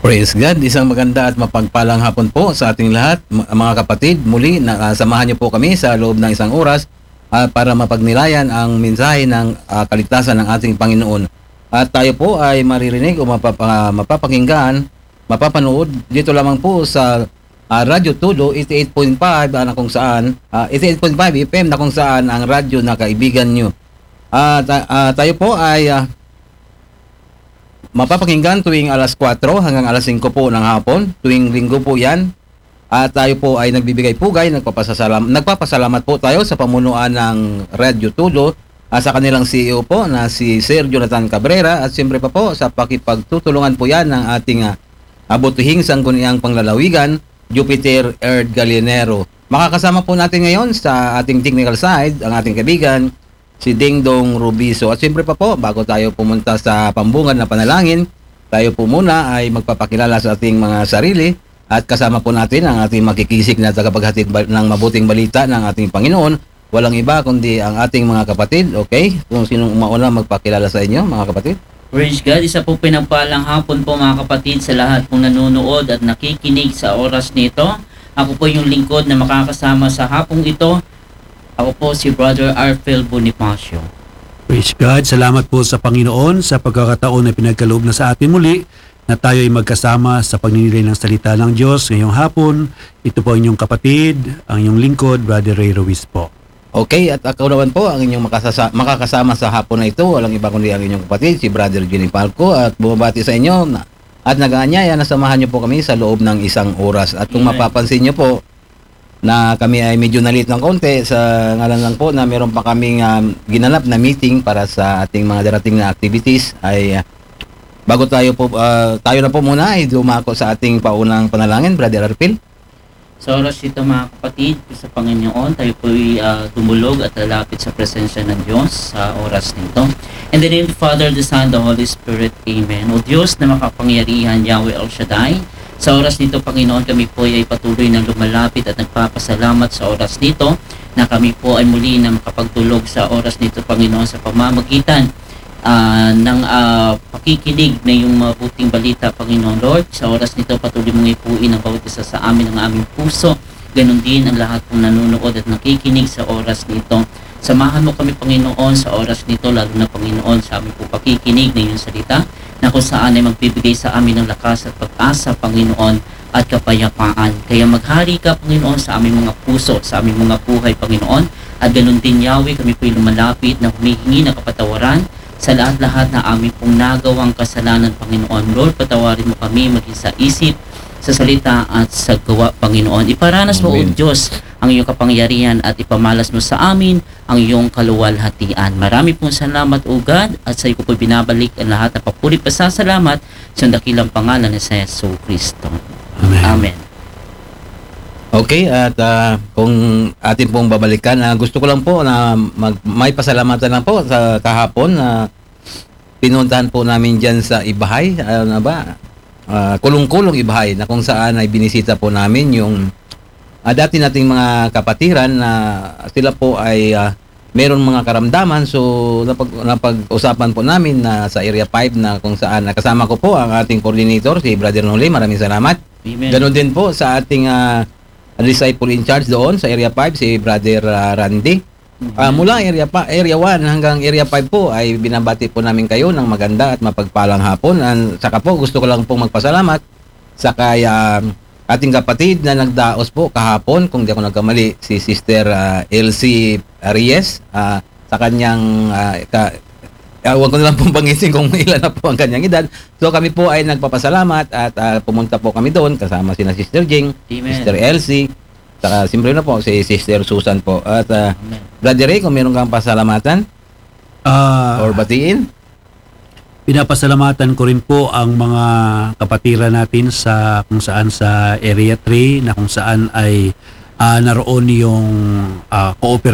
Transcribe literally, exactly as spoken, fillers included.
Praise God, isang maganda at mapagpalang hapon po sa ating lahat, m- mga kapatid. Muli, na, ah, samahan niyo po kami sa loob ng isang oras ah, para mapagnilayan ang mensahe ng ah, kaligtasan ng ating Panginoon. At tayo po ay maririnig o mapapa, mapapakinggan, mapapanood dito lamang po sa ah, Radyo Tulo eighty-eight point five ah, na kung saan, ah, eighty-eight point five F M na kung saan ang radyo na kaibigan niyo. At ah, tayo po ay ah, mapapakinggan tuwing alas kwatro hanggang alas singko po ng hapon. Tuwing linggo po yan. At tayo po ay nagbibigay pugay, nagpapasalam, nagpapasalamat po tayo sa pamunuan ng Radyo Tulo at sa kanilang C E O po na si Sir Jonathan Cabrera, at siyempre pa po sa pakipagtutulungan po yan ng ating uh, abutihing sangguniang panglalawigan, Jupiter Earth Gallinero. Makakasama po natin ngayon sa ating technical side ang ating kaibigan, si Dingdong Rubiso. At siyempre pa po, bago tayo pumunta sa pambungan na panalangin, tayo po muna ay magpapakilala sa ating mga sarili at kasama po natin ang ating makikisig na tagapaghatid ng mabuting balita ng ating Panginoon. Walang iba kundi ang ating mga kapatid. Okay? Kung sinong umauna magpakilala sa inyo, mga kapatid? Praise God, isa po pinagpalang hapon po mga kapatid sa lahat pong nanonood at nakikinig sa oras nito. Ako po yung lingkod na makakasama sa hapong ito. Ako po si Brother Arfel Bonifacio. Praise God. Salamat po sa Panginoon sa pagkakataon na pinagkaloob na sa atin muli na tayo ay magkasama sa pagninilay ng salita ng Diyos ngayong hapon. Ito po ang inyong kapatid, ang inyong lingkod, Brother Ray Ruiz po. Okay, at ako naman po ang inyong makasasa- makakasama sa hapon na ito. Walang iba kundi ang inyong kapatid, si Brother Jenny Falco, at bumabati sa inyo na, at nag-aanyaya na samahan niyo po kami sa loob ng isang oras. At kung Amen. mapapansin niyo po, na kami ay medyo nalit ng konti sa ngalan lang po na meron pa kaming um, ginanap na meeting para sa ating mga darating na activities ay uh, bago tayo po uh, tayo na po muna ay dumako sa ating paunang panalangin, Brother Arpil. Sa oras ito mga kapatid, sa Panginoon, tayo po ay uh, tumulog at lalapit sa presensya ng Diyos sa oras nito. In the name of the Father, the Son, the Holy Spirit. Amen. O Diyos na makapangyarihan, Yahweh El Shaddai, sa oras nito, Panginoon, kami po ay patuloy na lumalapit at nagpapasalamat sa oras nito na kami po ay muli na makapagtulog sa oras nito, Panginoon, sa pamamagitan uh, ng uh, pakikinig na yung mabuting balita, Panginoon. Lord, sa oras nito, patuloy mong ipuin ang bawat isa sa amin, ang aming puso. Ganon din ang lahat ng nanonood at nakikinig sa oras nito. Samahan mo kami, Panginoon, sa oras nito, lalo na, Panginoon, sa aming po pakikinig na iyong salita, na kung saan ay magbibigay sa amin ng lakas at pag-asa, Panginoon, at kapayapaan. Kaya maghari ka, Panginoon, sa aming mga puso, sa aming mga buhay, Panginoon. At ganun din, Yahweh, kami po'y lumalapit na humihingi ng kapatawaran sa lahat-lahat na aming pong nagawang kasalanan, Panginoon. Lord, patawarin mo kami maging sa isip, sa salita at sa gawa, Panginoon. Iparanas mo, O Amen. Diyos, ang iyong kapangyarihan at ipamalas mo sa amin ang iyong kaluwalhatian. Marami pong salamat, O God, at sa iyo ko po binabalik ang lahat na papuri pasasalamat sa dakilang pangalan ni Jesu Kristo. Amen. Amen. Okay, at uh, kung atin pong babalikan, uh, gusto ko lang po na mag, may pasalamatan lang po sa kahapon na pinuntahan po namin dyan sa Ibahay, ano na ba? Uh, kulong-kulong Ibahay, na kung saan ay binisita po namin yung uh, dati nating mga kapatiran na sila po ay uh, meron mga karamdaman. So napag, napag-usapan po namin na sa Area five na kung saan nakasama ko po ang ating coordinator, si Brother Noli. Maraming salamat. Amen. Ganon din po sa ating uh, disciple in charge doon sa Area five, si Brother uh, Randy. Uh, mula area pa, Area one hanggang Area five po ay binabati po namin kayo ng maganda at mapagpalang hapon. And saka po gusto ko lang pong magpasalamat sa kay uh, ating kapatid na nagdaos po kahapon, kung di ako nagkamali, si Sister uh, Elsie Reyes, uh, sa kanyang uh, ka, uh, huwag ko na lang pong bangisin kung ilan na po ang kanyang edad. So kami po ay nagpapasalamat at uh, pumunta po kami doon kasama sina Sister Jing, Amen. Sister Elsie, saka siyempre na po si Sister Susan po. At uh, Amen. Brother Ray, kung meron kang pasalamatan Ah, or batiin. Pinapasalamatan ko rin po ang mga kapatiran natin sa kung saan sa Area three na kung saan ay ah, naroon yung uh, cooperation